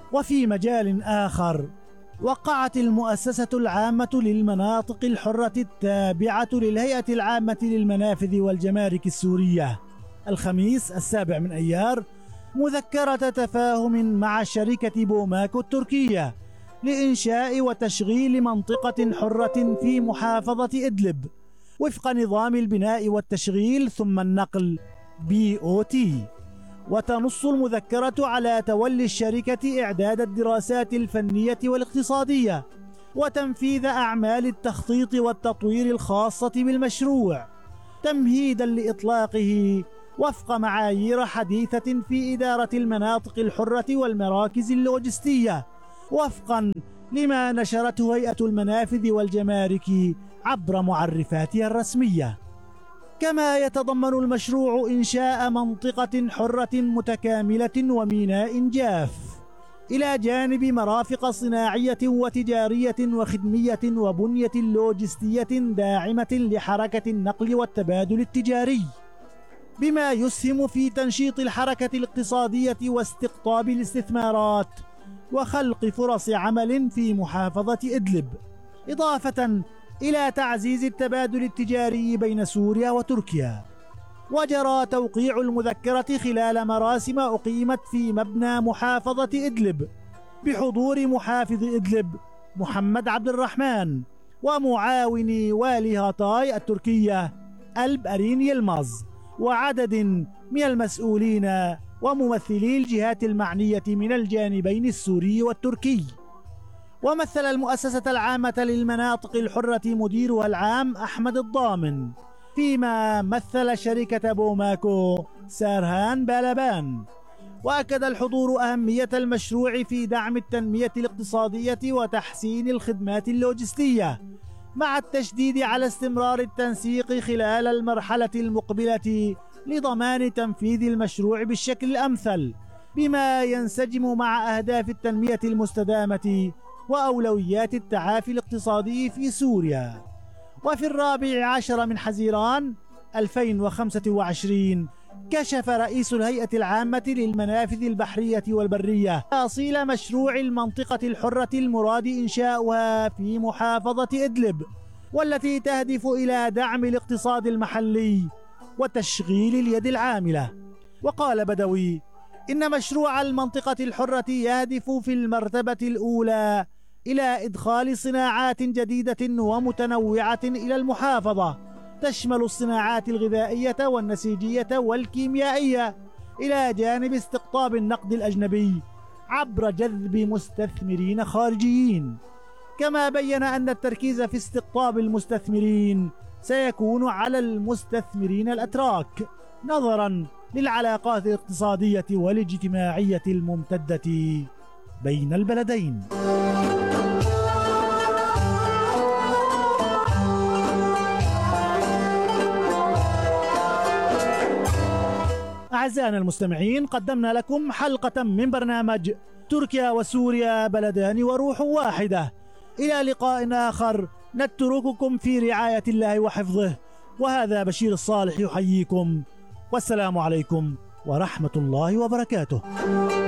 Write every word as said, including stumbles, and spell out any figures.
وفي مجال آخر، وقعت المؤسسة العامة للمناطق الحرة التابعة للهيئة العامة للمنافذ والجمارك السورية الخميس السابع من أيار مذكرة تفاهم مع شركة بوماكو التركية لإنشاء وتشغيل منطقة حرة في محافظة إدلب وفق نظام البناء والتشغيل ثم النقل بي أو تي. وتنص المذكرة على تولي الشركة إعداد الدراسات الفنية والاقتصادية وتنفيذ أعمال التخطيط والتطوير الخاصة بالمشروع تمهيدا لإطلاقه وفق معايير حديثة في إدارة المناطق الحرة والمراكز اللوجستية وفقا لما نشرته هيئة المنافذ والجمارك عبر معرفاتها الرسمية. كما يتضمن المشروع إنشاء منطقة حرة متكاملة وميناء جاف إلى جانب مرافق صناعية وتجارية وخدمية وبنية لوجستية داعمة لحركة النقل والتبادل التجاري، بما يسهم في تنشيط الحركة الاقتصادية واستقطاب الاستثمارات وخلق فرص عمل في محافظة إدلب، إضافة إلى تعزيز التبادل التجاري بين سوريا وتركيا. وجرى توقيع المذكرة خلال مراسم أقيمت في مبنى محافظة إدلب بحضور محافظ إدلب محمد عبد الرحمن ومعاون والي هاتاي التركية ألب أرين يلمز وعدد من المسؤولين وممثلي الجهات المعنية من الجانبين السوري والتركي. ومثل المؤسسة العامة للمناطق الحرة مديرها العام أحمد الضامن، فيما مثل شركة بوماكو سارهان بالبان. وأكد الحضور أهمية المشروع في دعم التنمية الاقتصادية وتحسين الخدمات اللوجستية مع التشديد على استمرار التنسيق خلال المرحلة المقبلة لضمان تنفيذ المشروع بالشكل الأمثل بما ينسجم مع أهداف التنمية المستدامة وأولويات التعافي الاقتصادي في سوريا. وفي الرابع عشر من حزيران ألفين وخمسة وعشرين كشف رئيس الهيئة العامة للمنافذ البحرية والبرية تفاصيل مشروع المنطقة الحرة المراد إنشاؤها في محافظة إدلب، والتي تهدف إلى دعم الاقتصاد المحلي وتشغيل اليد العاملة. وقال بدوي إن مشروع المنطقة الحرة يهدف في المرتبة الأولى إلى إدخال صناعات جديدة ومتنوعة إلى المحافظة تشمل الصناعات الغذائية والنسيجية والكيميائية، إلى جانب استقطاب النقد الأجنبي عبر جذب مستثمرين خارجيين. كما بين أن التركيز في استقطاب المستثمرين سيكون على المستثمرين الأتراك نظرا للعلاقات الاقتصادية والاجتماعية الممتدة بين البلدين. أعزائنا المستمعين، قدمنا لكم حلقة من برنامج تركيا وسوريا بلدان وروح واحدة. إلى لقاء آخر نترككم في رعاية الله وحفظه، وهذا بشير الصالح يحييكم، والسلام عليكم ورحمة الله وبركاته.